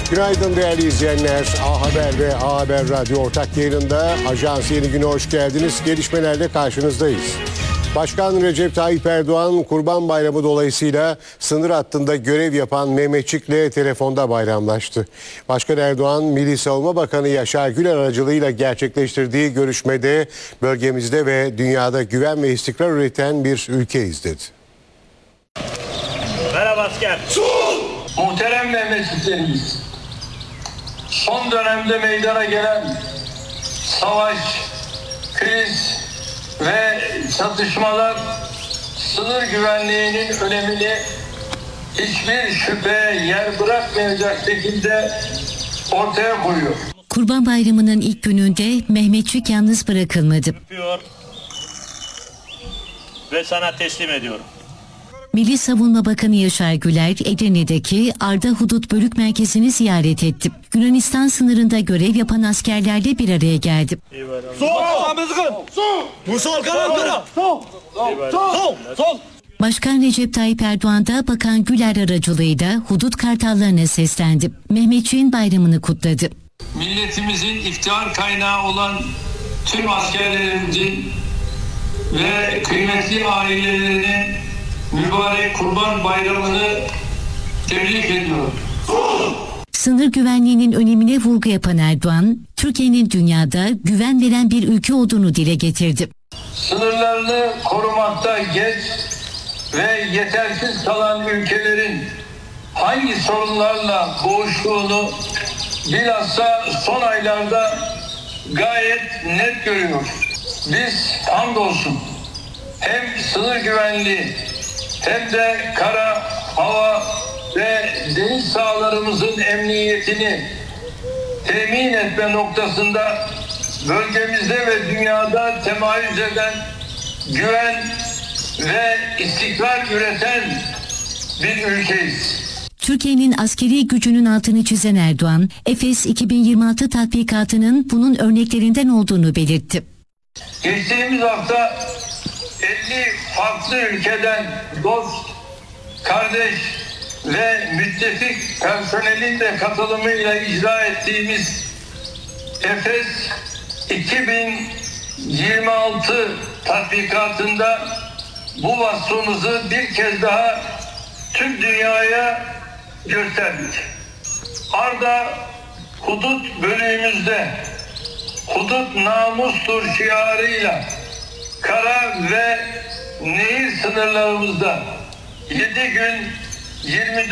Günaydın değerli izleyenler. A Haber ve A Haber Radyo ortak yayınında Ajans Yeni Gün'e hoş geldiniz. Gelişmelerle karşınızdayız. Başkan Recep Tayyip Erdoğan Kurban Bayramı dolayısıyla sınır hattında görev yapan Mehmetçik'le telefonda bayramlaştı. Başkan Erdoğan, Milli Savunma Bakanı Yaşar Güler aracılığıyla gerçekleştirdiği görüşmede bölgemizde ve dünyada güven ve istikrar üreten bir ülkeyiz dedi. Merhaba asker. Muhterem Mehmetçiklerimiz, son dönemde meydana gelen savaş, kriz ve çatışmalar sınır güvenliğinin önemini hiçbir şüpheye yer bırakmayacak şekilde ortaya koyuyor. Kurban Bayramı'nın ilk gününde Mehmetçik yalnız bırakılmadı. Öpüyor ve sana teslim ediyorum. Milli Savunma Bakanı Yaşar Güler, Edirne'deki Arda Hudut Bölük Merkezi'ni ziyaret etti. Yunanistan sınırında görev yapan askerlerle bir araya geldi. Başkan Recep Tayyip Erdoğan da Bakan Güler aracılığıyla hudut kartallarına seslendi. Mehmetçik'in bayramını kutladı. Milletimizin iftihar kaynağı olan tüm askerlerimizin ve kıymetli ailelerinin mübarek Kurban Bayramı'nı tebrik ediyorum. Sınır güvenliğinin önemine vurgu yapan Erdoğan, Türkiye'nin dünyada güven veren bir ülke olduğunu dile getirdi. Sınırlarını korumakta geç ve yetersiz kalan ülkelerin hangi sorunlarla boğuştuğunu bilhassa son aylarda gayet net görüyoruz. Biz hamdolsun hem sınır güvenliği hem de kara, hava ve deniz sahalarımızın emniyetini temin etme noktasında bölgemizde ve dünyada temayüz eden güven ve istikrar üreten bir ülkeyiz. Türkiye'nin askeri gücünün altını çizen Erdoğan, Efes 2026 tatbikatının bunun örneklerinden olduğunu belirtti. Geçtiğimiz hafta 50 farklı ülkeden dost, kardeş ve müttefik personelin de katılımıyla icra ettiğimiz Efes 2026 tatbikatında bu vasfımızı bir kez daha tüm dünyaya gösterdik. Arda hudut bölüğümüzde hudut namustur şiarıyla kara ve nehir sınırlarımızda 7 gün 24